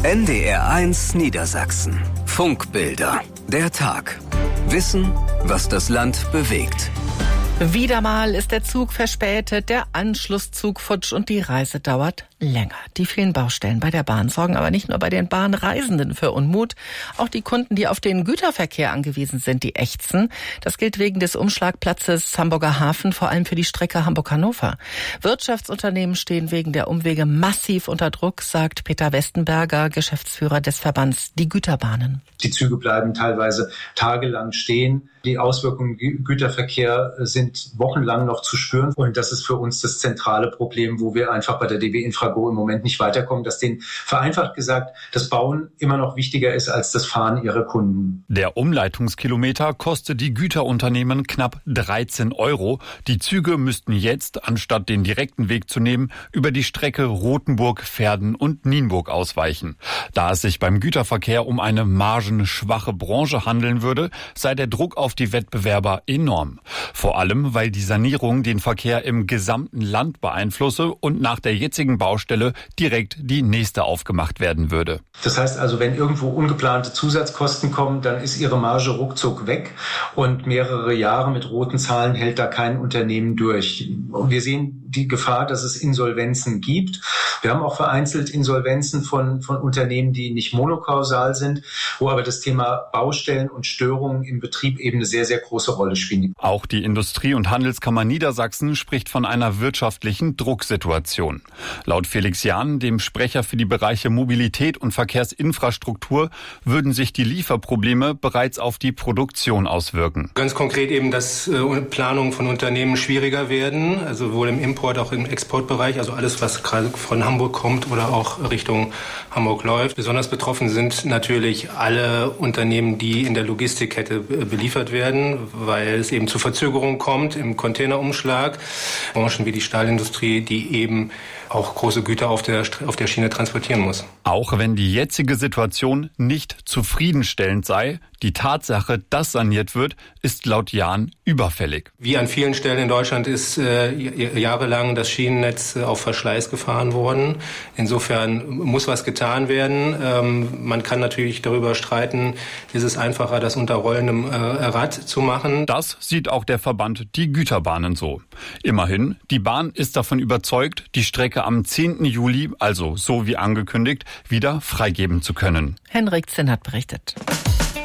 NDR1 Niedersachsen. Funkbilder. Der Tag. Wissen, was das Land bewegt. Wieder mal ist der Zug verspätet, der Anschlusszug futsch und die Reise dauert länger. Die vielen Baustellen bei der Bahn sorgen aber nicht nur bei den Bahnreisenden für Unmut. Auch die Kunden, die auf den Güterverkehr angewiesen sind, die ächzen. Das gilt wegen des Umschlagplatzes Hamburger Hafen, vor allem für die Strecke Hamburg-Hannover. Wirtschaftsunternehmen stehen wegen der Umwege massiv unter Druck, sagt Peter Westenberger, Geschäftsführer des Verbands Die Güterbahnen. Die Züge bleiben teilweise tagelang stehen. Die Auswirkungen im Güterverkehr sind wochenlang noch zu spüren. Und das ist für uns das zentrale Problem, wo wir einfach bei der DB Infrago im Moment nicht weiterkommen, dass denen vereinfacht gesagt das Bauen immer noch wichtiger ist als das Fahren ihrer Kunden. Der Umleitungskilometer kostet die Güterunternehmen knapp 13 €. Die Züge müssten jetzt, anstatt den direkten Weg zu nehmen, über die Strecke Rothenburg, Verden und Nienburg ausweichen. Da es sich beim Güterverkehr um eine margenschwache Branche handeln würde, sei der Druck auf die Wettbewerber enorm. Vor allem, weil die Sanierung den Verkehr im gesamten Land beeinflusse und nach der jetzigen Baustelle direkt die nächste aufgemacht werden würde. Das heißt also, wenn irgendwo ungeplante Zusatzkosten kommen, dann ist ihre Marge ruckzuck weg und mehrere Jahre mit roten Zahlen hält da kein Unternehmen durch. Und wir sehen die Gefahr, dass es Insolvenzen gibt. Wir haben auch vereinzelt Insolvenzen von Unternehmen, die nicht monokausal sind, wo aber das Thema Baustellen und Störungen im Betrieb eben eine sehr, sehr große Rolle spielen. Auch die Industrie- und Handelskammer Niedersachsen spricht von einer wirtschaftlichen Drucksituation. Laut Felix Jahn, dem Sprecher für die Bereiche Mobilität und Verkehrsinfrastruktur, würden sich die Lieferprobleme bereits auf die Produktion auswirken. Ganz konkret eben, dass Planungen von Unternehmen schwieriger werden, also sowohl im Import, auch im Exportbereich, also alles, was gerade von Hamburg kommt oder auch Richtung Hamburg läuft. Besonders betroffen sind natürlich alle Unternehmen, die in der Logistikkette beliefert werden, weil es eben zu Verzögerungen kommt im Containerumschlag. Branchen wie die Stahlindustrie, die eben auch große Güter auf der Schiene transportieren muss. Auch wenn die jetzige Situation nicht zufriedenstellend sei, die Tatsache, dass saniert wird, ist laut Jahn überfällig. Wie an vielen Stellen in Deutschland ist jahrelang das Schienennetz auf Verschleiß gefahren worden. Insofern muss was getan werden. Man kann natürlich darüber streiten, ist es einfacher, das unter rollendem Rad zu machen. Das sieht auch der Verband Die Güterbahnen so. Immerhin, die Bahn ist davon überzeugt, die Strecke am 10. Juli, also so wie angekündigt, wieder freigeben zu können. Henrik Zinnert berichtet.